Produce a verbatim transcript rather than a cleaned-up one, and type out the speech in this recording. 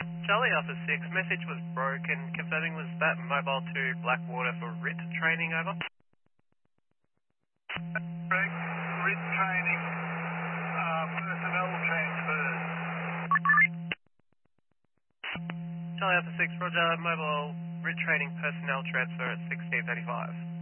Charlie Alpha six, message was broken. Confirming, was that mobile to Blackwater for R I T training, over? Correct. R I T training, uh, personnel transfers. Charlie Alpha six, roger, mobile R I T training personnel transfer at sixteen thirty-five.